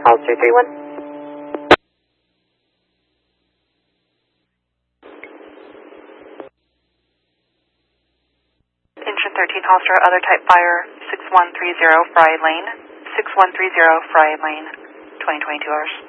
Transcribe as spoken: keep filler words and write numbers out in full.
call two three one. Engine thirteen, Hallstar, other type fire, six one three zero Fry Lane, six one three zero Fry Lane, twenty twenty-two hours.